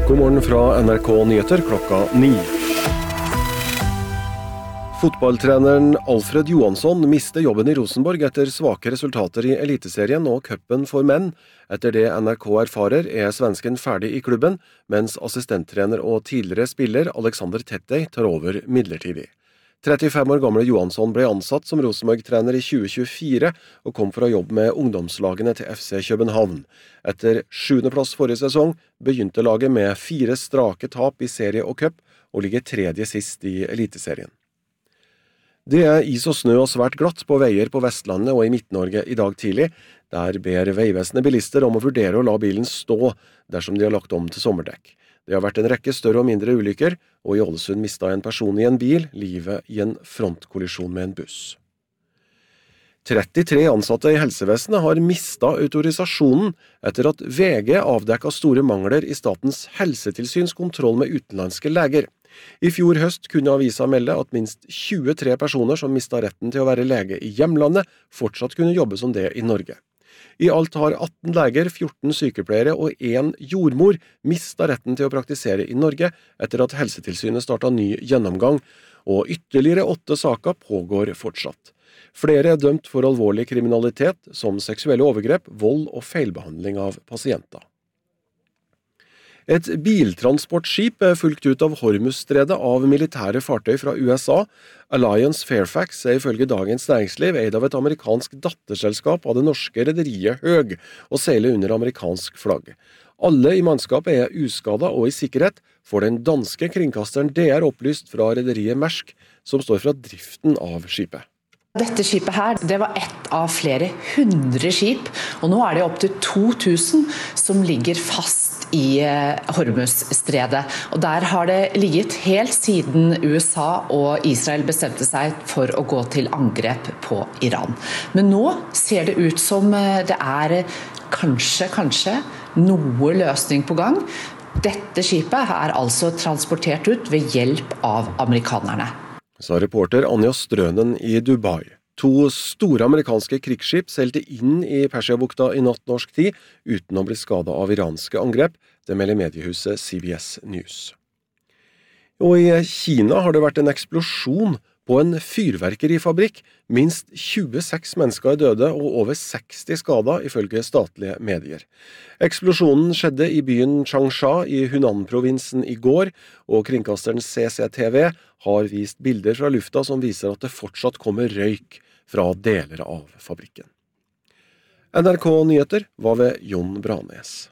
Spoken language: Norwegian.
God morgen fra NRK Nyheter klokka 9. Fotballtreneren Alfred Johansson mistet jobben i Rosenborg etter svake resultater i Eliteserien og cupen for menn. Etter det NRK erfarer svensken ferdig i klubben, mens assistenttrener og tidligere spiller Alexander Tettey tar over midlertidig. 35 år gamle Johansson ble ansatt som Rosenborg-trener i 2024 og kom for å jobbe med ungdomslagene til FC København. Etter 7. plass forrige sesong begynte laget med 4 strake tap i serie og cup og ligger 3. sist i Eliteserien. Det is og snø og svært glatt på veier på Vestlandet og i Midt-Norge i dag tidlig. Der ber Vegvesenet bilister om å vurdere å la bilen stå dersom de har lagt om til sommerdekk. Det har vært en rekke større og mindre ulykker, og i Ålesund mistet en person i en bil livet i en frontkollisjon med en buss. 33 ansatte i helsevesenet har mistet autorisasjonen etter at VG avdekket store mangler i Statens helsetilsyns kontroll med utenlandske leger. I fjor høst kunne avisa melde at minst 23 personer som mistet retten til å være lege i hjemlandet, fortsatt kunne jobbe som det i Norge. I alt har 18 leger, 14 sykepleiere og 1 jordmor mistet retten til å praktisere i Norge etter at Helsetilsynet startet ny gjennomgang, og ytterligere 8 saker pågår fortsatt. Flere dømt for alvorlig kriminalitet, som seksuelle overgrep, vold og feilbehandling av pasienter. Et biltransportskip fulgt ut av Hormuzstredet av militære fartøy fra USA. Alliance Fairfax ifølge Dagens Næringsliv eid av et amerikansk datterselskap av det norske rederiet Høg og seiler under amerikansk flagg. Alle i mannskapet uskadet og i sikkerhet, får den danske kringkasteren DR opplyst fra rederiet Maersk, som står for driften av skipet. Dette skipet her, det var ett av flere 100 skip, og nå det opp til 2000 som ligger fast i Hormuzstredet. Og der har det ligget helt siden USA og Israel bestemte seg for å gå til angrep på Iran. Men nå ser det ut som det kanskje noe løsning på gang. Dette skipet altså transportert ut ved hjelp av amerikanerne. Sa reporter Anja Strønen i Dubai. 2 store amerikanske krigsskip seilte inn i Persiabukta i natt norsk tid, uten å bli skadet av iranske angrep, det melder mediehuset CBS News. Og i Kina har det vært en eksplosjon på en fyrverkerifabrikk. Minst 26 mennesker døde og over 60 skadet ifølge statlige medier. Eksplosjonen skjedde i byen Changsha i Hunan-provinsen i går, og kringkasteren CCTV har vist bilder fra lufta som viser at det fortsatt kommer røyk fra deler av fabrikken. NRK Nyheter var ved Jon Branes.